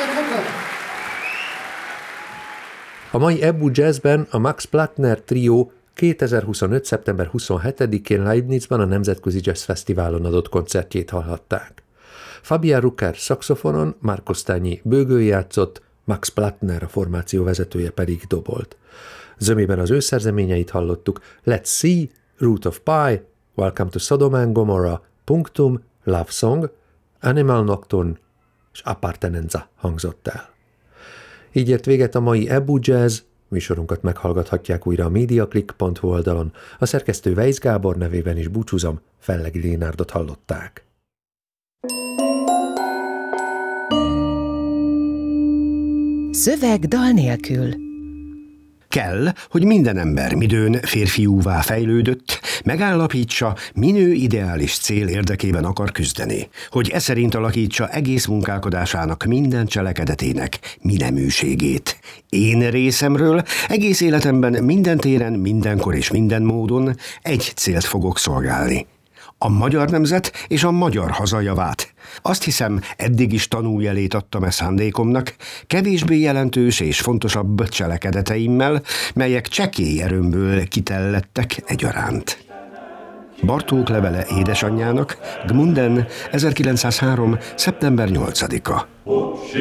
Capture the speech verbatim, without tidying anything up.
A mai Ebbu Jazzben a Max Plattner Trio kétezer-huszonöt. szeptember huszonhetedikén Leibnizban a Nemzetközi Jazz Fesztiválon adott koncertjét hallhatták. Fabian Rucker szaxofonon, Marco Stagni bőgőn játszott, Max Plattner a formáció vezetője pedig dobolt. Zömében az ő szerzeményeit hallottuk: Let's See, Root of Pie, Welcome to Sodom and Gomorrah, Punctum, Love Song, Animal Nocturne és Appartenenza hangzott el. Így ért véget a mai Ebbu Jazz, műsorunkat meghallgathatják újra a mediaclick pont hu oldalon. A szerkesztő Weisz Gábor nevében is búcsúzom, Fellegi Lénárdot hallották. Szöveg dal nélkül. Kell, hogy minden ember midőn férfiúvá fejlődött, megállapítsa, minő ideális cél érdekében akar küzdeni, hogy e szerint alakítsa egész munkálkodásának minden cselekedetének mineműségét. Én részemről egész életemben minden téren, mindenkor és minden módon egy célt fogok szolgálni: a magyar nemzet és a magyar haza javát. Azt hiszem, eddig is tanújelét adtam e szándékomnak, kevésbé jelentős és fontosabb cselekedeteimmel, melyek csekély erőmből kitellettek egyaránt. Bartók levele édesanyjának, Gmunden, ezerkilencszázhárom. szeptember nyolcadika.